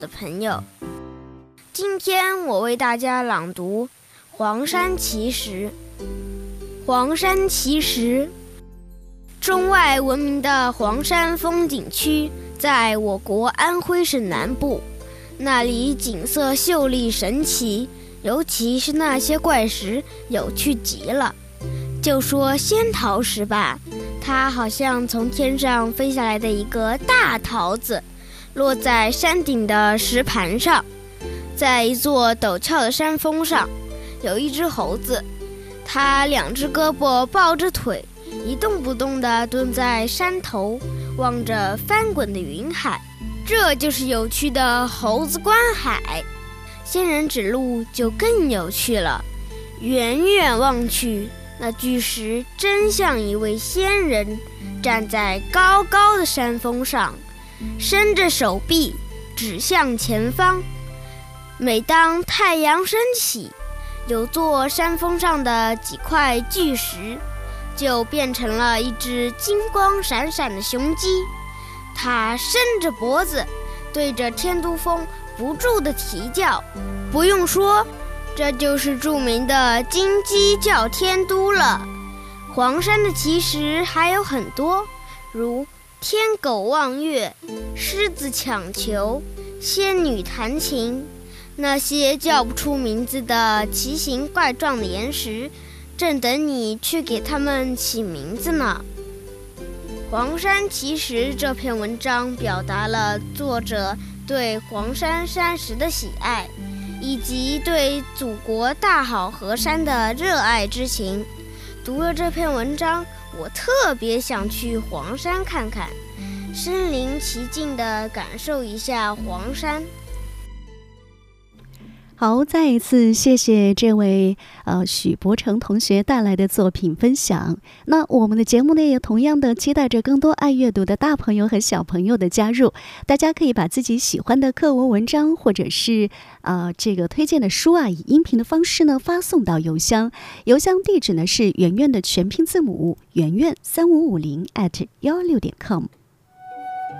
的朋友，今天我为大家朗读《黄山奇石》。黄山奇石，中外闻名的黄山风景区在我国安徽省南部，那里景色秀丽神奇，尤其是那些怪石有趣极了。就说仙桃石吧，它好像从天上飞下来的一个大桃子，落在山顶的石盘上。在一座陡峭的山峰上，有一只猴子，它两只胳膊抱着腿，一动不动地蹲在山头，望着翻滚的云海。这就是有趣的猴子观海。仙人指路就更有趣了，远远望去，那巨石真像一位仙人，站在高高的山峰上，伸着手臂指向前方。每当太阳升起，有座山峰上的几块巨石就变成了一只金光闪闪的雄鸡，它伸着脖子对着天都峰不住地啼叫。不用说，这就是著名的金鸡叫天都了。黄山的奇石还有很多，如天狗望月、狮子抢球、仙女弹琴。那些叫不出名字的奇形怪状的岩石，正等你去给它们起名字呢。黄山奇石这篇文章表达了作者对黄山山石的喜爱，以及对祖国大好河山的热爱之情。读了这篇文章，我特别想去黄山看看，身临其境地感受一下黄山。 好，再一次谢谢这位许博成同学带来的作品分享。那我们的节目呢，也同样的期待着更多爱阅读的大朋友和小朋友的加入。大家可以把自己喜欢的课文文章，或者是这个推荐的书啊，以音频的方式呢发送到邮箱地址呢是圆圆的全拼字母圆圆3550@16.com。